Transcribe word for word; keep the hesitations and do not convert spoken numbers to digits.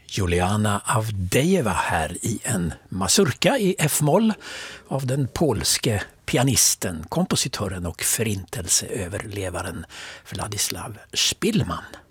Juliana Avdejeva här i en mazurka i F-moll av den polske pianisten, kompositören och förintelseöverlevaren Władysław Szpilman.